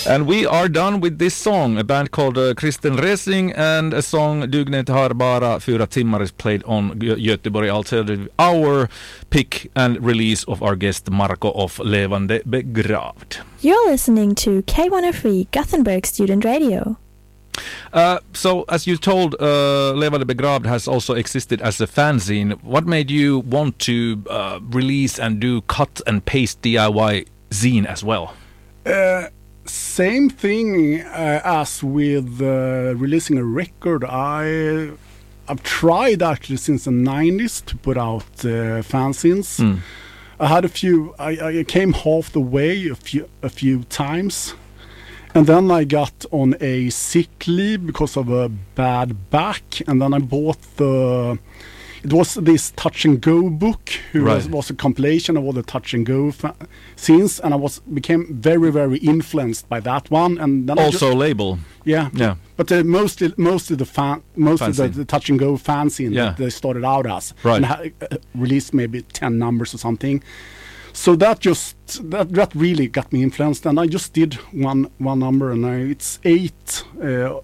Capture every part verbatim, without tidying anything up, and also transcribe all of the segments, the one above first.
And we are done with this song, a band called uh, Kristen Resing, and a song Dygnet har bara fyra timmar is played on Gö- Göteborg Alternative Hour, pick and release of our guest Marco of Levande Begravd. You're listening to K one oh three Gothenburg Student Radio. Uh, so, as you told, uh, Levande Begravd has also existed as a fanzine. What made you want to uh, release and do cut and paste D I Y zine as well? Uh, same thing uh, as with uh, releasing a record. I, I've tried actually since the nineties to put out uh, fanzines. Mm. I had a few, I, I came half the way a few, a few times. And then I got on a sick leave because of a bad back. And then I bought the... It was this Touch and Go book. It right. was, was a compilation of all the Touch and Go fa- scenes. And I was became very, very influenced by that one. And then also I just, label. Yeah. Yeah. But uh, mostly, mostly the fan, most fanzine. of the, the Touch and Go fanzine yeah. that they started out as. Right. And ha- uh, released maybe ten numbers or something. So that just that that really got me influenced, and I just did one one number, and I, it's eight. Uh,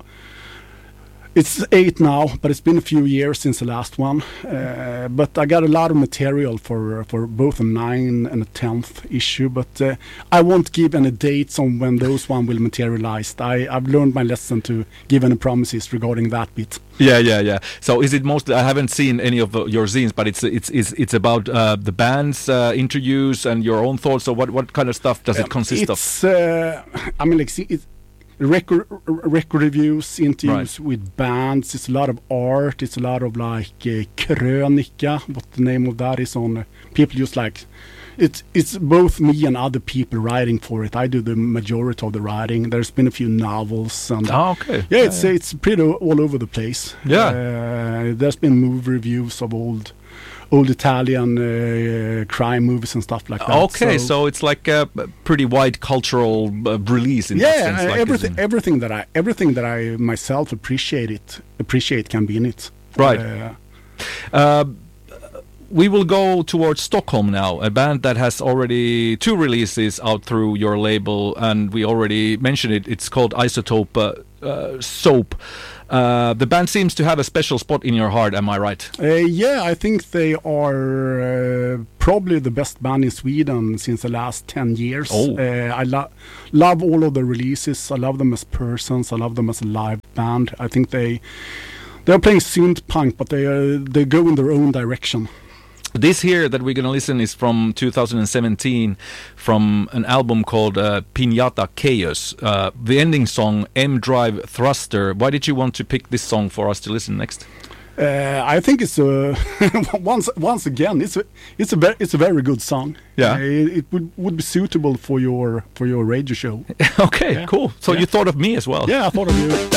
it's eight now, but it's been a few years since the last one. Uh, but I got a lot of material for for both a nine and a tenth issue. But uh, I won't give any dates on when those one will materialize. I I've learned my lesson to give any promises regarding that bit. Yeah, yeah, yeah. So is it mostly? I haven't seen any of uh, your zines, but it's it's it's it's about uh, the band's uh, interviews and your own thoughts. So what what kind of stuff does it consist it's, of? Uh, I mean, like, see, it's record record reviews, interviews right. with bands. It's a lot of art. It's a lot of like uh, krönika. What the name of that is on? Uh, people just like. It's it's both me and other people writing for it. I do the majority of the writing. There's been a few novels. And oh, okay. Yeah, it's yeah, yeah. it's pretty all over the place. Yeah. Uh, there's been movie reviews of old old Italian uh, crime movies and stuff like that. Okay, so, so it's like a pretty wide cultural uh, release in yeah, that sense. Yeah, like everything everything that I everything that I myself appreciate it appreciate can be in it. Right. Uh, uh, We will go towards Stockholm now, a band that has already two releases out through your label, and we already mentioned it. It's called Isotope uh, uh, Soap. Uh, the band seems to have a special spot in your heart, am I right? Uh, yeah, I think they are uh, probably the best band in Sweden since the last ten years. Oh. Uh, I lo- love all of the releases. I love them as persons. I love them as a live band. I think they they're playing synth punk, but they uh, they go in their own direction. This here that we're going to listen is from two thousand seventeen, from an album called uh, Piñata Chaos. Uh, the ending song, M-Drive Thruster. Why did you want to pick this song for us to listen next? Uh, I think it's a once once again it's a it's a very it's a very good song. Yeah, uh, it, it would would be suitable for your for your radio show. Okay, yeah. cool. So yeah. you thought of me as well. Yeah, I thought of you.